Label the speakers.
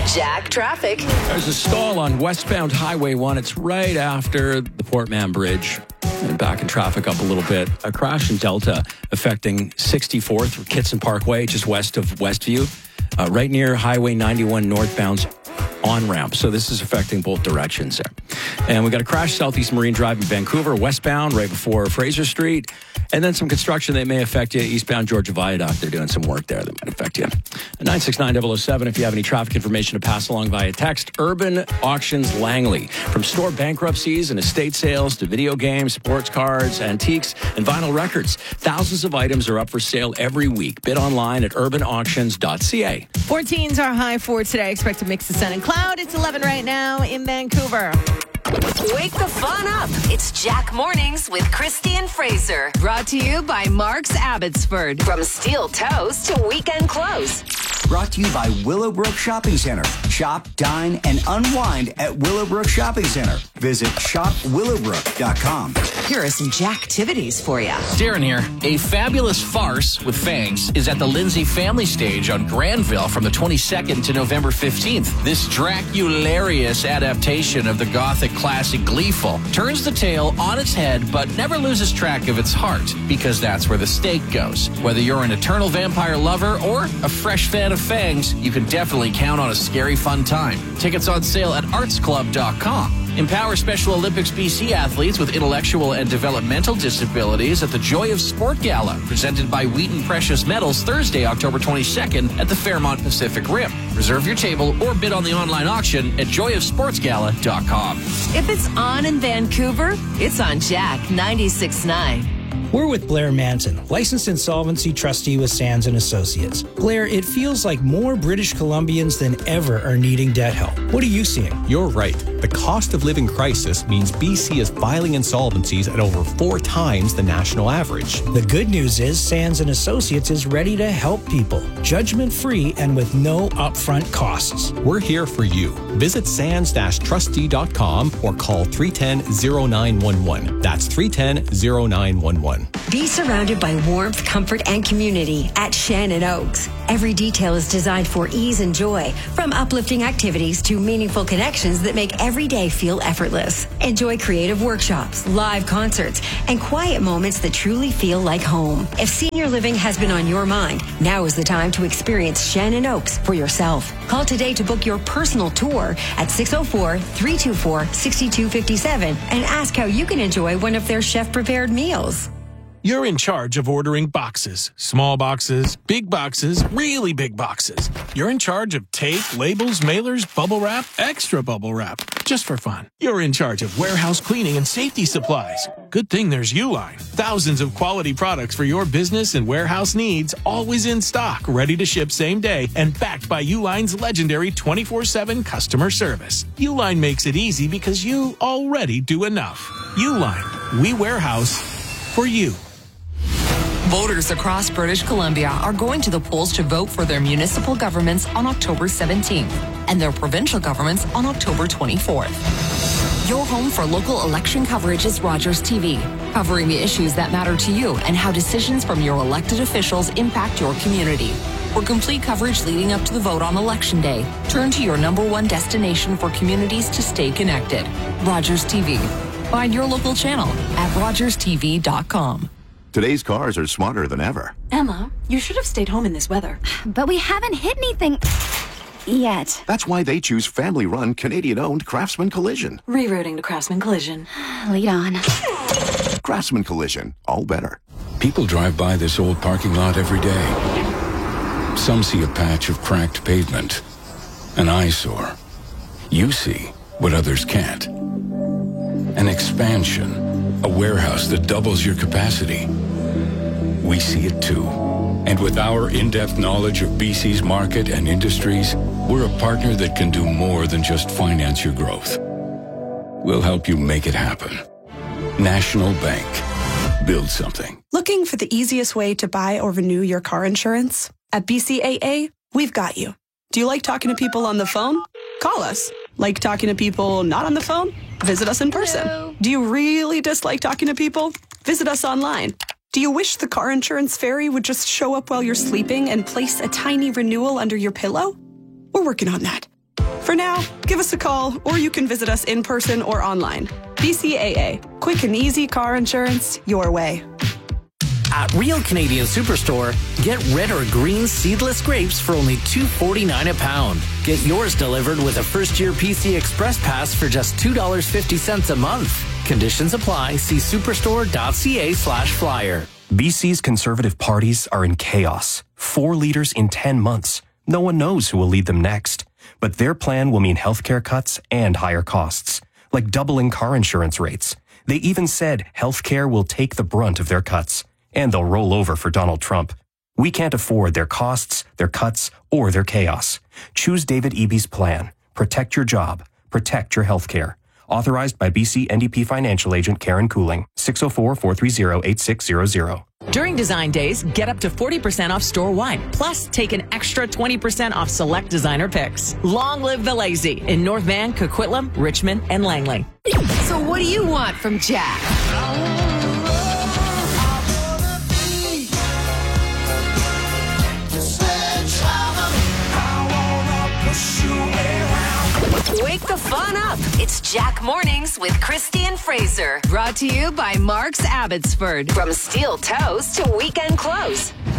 Speaker 1: Jack traffic.
Speaker 2: There's a stall on westbound Highway 1. It's right after the Port Mann Bridge. And back in traffic up a little bit. A crash in Delta affecting 64th or Kitson Parkway, just west of Westview, right near Highway 91 northbound's on-ramp. So this is affecting both directions there. And we got a crash Southeast Marine Drive in Vancouver, westbound, right before Fraser Street. And then some construction that may affect you eastbound Georgia Viaduct. They're doing some work there that might affect you. 969-007 if you have any traffic information to pass along via text. Urban Auctions Langley. From store bankruptcies and estate sales to video games, sports cards, antiques, and vinyl records. Thousands of items are up for sale every week. Bid online at urbanauctions.ca.
Speaker 3: 14's our high for today. Expect a mix of sun and cloud. It's 11 right now in Vancouver.
Speaker 1: Wake the fun up. It's Jack Mornings with Christy and Fraser. Brought to you by Mark's Abbotsford. From steel toes to weekend close.
Speaker 4: Brought to you by Willowbrook Shopping Center. Shop, dine, and unwind at Willowbrook Shopping Center. Visit shopwillowbrook.com.
Speaker 1: Here are some Jack-tivities for you.
Speaker 5: Darren here. A fabulous farce with fangs is at the Lindsay Family Stage on Granville from the 22nd to November 15th. This Dracularious adaptation of the Gothic classic Gleeful turns the tale on its head but never loses track of its heart, because that's where the stake goes. Whether you're an eternal vampire lover or a fresh fan of fangs, you can definitely count on a scary fun time. Tickets on sale at artsclub.com. Empower Special Olympics BC athletes with intellectual and developmental disabilities at the Joy of Sport Gala, presented by Wheaton Precious Metals, Thursday, October 22nd at the Fairmont Pacific Rim. Reserve your table or bid on the online auction at joyofsportsgala.com.
Speaker 1: If it's on in Vancouver, it's on Jack 96.9.
Speaker 6: We're with Blair Manson, licensed insolvency trustee with Sands & Associates. Blair, it feels like more British Columbians than ever are needing debt help. What are you seeing?
Speaker 7: You're right. The cost of living crisis means BC is filing insolvencies at over 4 times the national average.
Speaker 6: The good news is Sands & Associates is ready to help people, judgment-free and with no upfront costs.
Speaker 7: We're here for you. Visit sands-trustee.com or call 310-0911. That's 310-0911.
Speaker 8: Be surrounded by warmth, comfort, and community at Shannon Oaks. Every detail is designed for ease and joy, from uplifting activities to meaningful connections that make every day feel effortless. Enjoy creative workshops, live concerts, and quiet moments that truly feel like home. If senior living has been on your mind, now is the time to experience Shannon Oaks for yourself. Call today to book your personal tour at 604-324-6257 and ask how you can enjoy one of their chef-prepared meals.
Speaker 9: You're in charge of ordering boxes. Small boxes, big boxes, really big boxes. You're in charge of tape, labels, mailers, bubble wrap, extra bubble wrap. Just for fun. You're in charge of warehouse cleaning and safety supplies. Good thing there's Uline. Thousands of quality products for your business and warehouse needs, always in stock, ready to ship same day, and backed by Uline's legendary 24/7 customer service. Uline makes it easy because you already do enough. Uline. We warehouse for you.
Speaker 10: Voters across British Columbia are going to the polls to vote for their municipal governments on October 17th and their provincial governments on October 24th. Your home for local election coverage is Rogers TV, covering the issues that matter to you and how decisions from your elected officials impact your community. For complete coverage leading up to the vote on Election Day, turn to your #1 destination for communities to stay connected. Rogers TV. Find your local channel at rogerstv.com.
Speaker 11: Today's cars are smarter than ever.
Speaker 12: Emma, you should have stayed home in this weather.
Speaker 13: But we haven't hit anything yet.
Speaker 11: That's why they choose family-run, Canadian-owned Craftsman Collision.
Speaker 12: Rerouting to Craftsman Collision.
Speaker 13: Lead on.
Speaker 11: Craftsman Collision. All better.
Speaker 14: People drive by this old parking lot every day. Some see a patch of cracked pavement, an eyesore. You see what others can't. An expansion. A warehouse that doubles your capacity. We see it too. And with our in-depth knowledge of BC's market and industries, we're a partner that can do more than just finance your growth. We'll help you make it happen. National Bank. Build something.
Speaker 15: Looking for the easiest way to buy or renew your car insurance? At BCAA, we've got you. Do you like talking to people on the phone? Call us. Like talking to people not on the phone? Visit us in person.
Speaker 13: Hello.
Speaker 15: Do you really dislike talking to people? Visit us online. Do you wish the car insurance fairy would just show up while you're sleeping and place a tiny renewal under your pillow? We're working on that. For now, give us a call, or you can visit us in person or online. BCAA. Quick and easy car insurance your way.
Speaker 16: At Real Canadian Superstore, get red or green seedless grapes for only $2.49 a pound. Get yours delivered with a first-year PC Express Pass for just $2.50 a month. Conditions apply. See superstore.ca/flyer.
Speaker 17: BC's Conservative parties are in chaos. 4 leaders in 10 months. No one knows who will lead them next. But their plan will mean healthcare cuts and higher costs, like doubling car insurance rates. They even said healthcare will take the brunt of their cuts, and they'll roll over for Donald Trump. We can't afford their costs, their cuts, or their chaos. Choose David Eby's plan. Protect your job. Protect your healthcare. Authorized by BC NDP financial agent Karen Cooling. 604-430-8600.
Speaker 18: During Design Days, get up to 40% off store-wide. Plus, take an extra 20% off select designer picks. Long live the lazy in North Van, Coquitlam, Richmond, and Langley.
Speaker 1: So what do you want from Jack? Wake the fun up. It's Jack Mornings with Christy and Fraser. Brought to you by Mark's Abbotsford. From steel toes to weekend clothes.